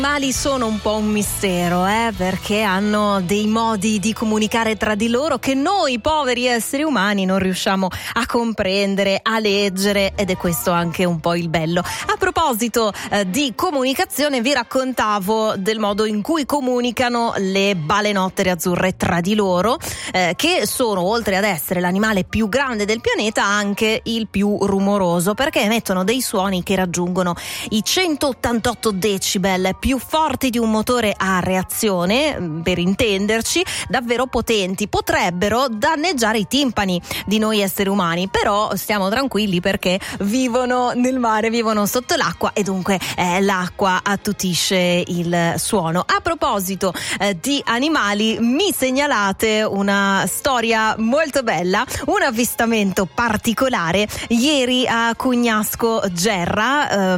Animali sono un po' un mistero, perché hanno dei modi di comunicare tra di loro che noi poveri esseri umani non riusciamo a comprendere, a leggere, ed è questo anche un po' il bello. A proposito di comunicazione, vi raccontavo del modo in cui comunicano le balenottere azzurre tra di loro, che sono, oltre ad essere l'animale più grande del pianeta, anche il più rumoroso, perché emettono dei suoni che raggiungono i 188 decibel, più forti di un motore a reazione, per intenderci, davvero potenti. Potrebbero danneggiare i timpani di noi esseri umani, però stiamo tranquilli perché vivono nel mare, vivono sotto l'acqua e dunque l'acqua attutisce il suono. A proposito di animali, mi segnalate una storia molto bella, un avvistamento particolare. Ieri a Cugnasco Gerra,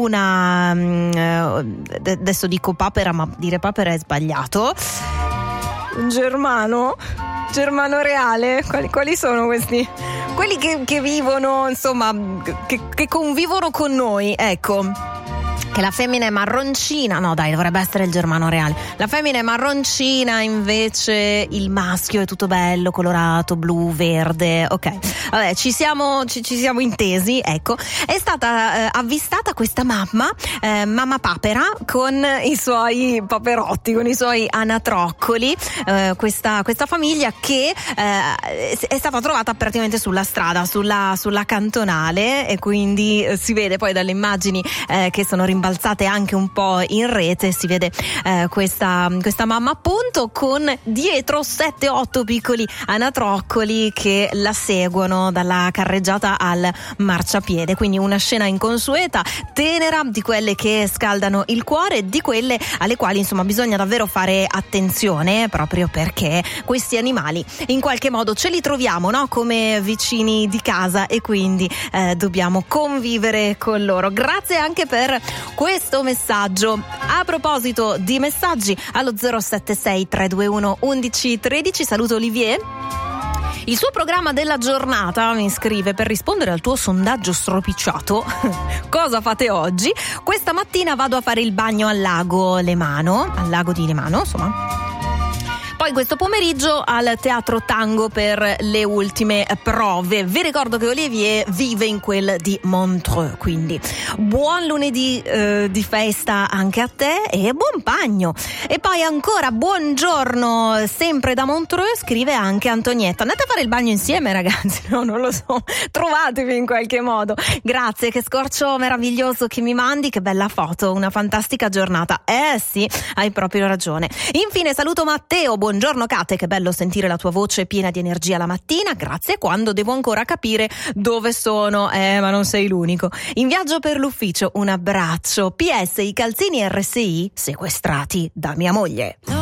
adesso dico papera, ma dire papera è sbagliato. Un germano reale. Quali sono questi? Quelli che vivono, insomma, che convivono con noi, ecco. Che la femmina è marroncina, no dai, dovrebbe essere il germano reale. La femmina è marroncina, invece il maschio è tutto bello, colorato, blu, verde. Ok, vabbè, ci siamo intesi, ecco. È stata avvistata questa mamma papera con i suoi paperotti, con i suoi anatroccoli, questa famiglia che è stata trovata praticamente sulla strada, sulla cantonale, e quindi si vede poi dalle immagini che sono rimbalzate anche un po' in rete, si vede questa mamma appunto con dietro 7-8 piccoli anatroccoli che la seguono dalla carreggiata al marciapiede, quindi una scena inconsueta, tenera, di quelle che scaldano il cuore, di quelle alle quali insomma bisogna davvero fare attenzione, proprio perché questi animali in qualche modo ce li troviamo, no? Come vicini di casa, e quindi dobbiamo convivere con loro. Grazie anche per questo messaggio. A proposito di messaggi, allo 076 321 1113 saluto Olivier. Il suo programma della giornata, mi scrive, per rispondere al tuo sondaggio stropicciato: cosa fate oggi? Questa mattina vado a fare il bagno al lago di Lemano, insomma. Poi questo pomeriggio al Teatro Tango per le ultime prove. Vi ricordo che Olivier vive in quel di Montreux, quindi buon lunedì di festa anche a te e buon bagno. E poi ancora buongiorno sempre da Montreux, scrive anche Antonietta. Andate a fare il bagno insieme, ragazzi? No, non lo so, trovatevi in qualche modo. Grazie, che scorcio meraviglioso che mi mandi, che bella foto, una fantastica giornata. Sì, hai proprio ragione. Infine saluto Matteo. Buongiorno Kate, che bello sentire la tua voce piena di energia la mattina, grazie, quando devo ancora capire dove sono, ma non sei l'unico. In viaggio per l'ufficio, un abbraccio. PS, i calzini RSI sequestrati da mia moglie.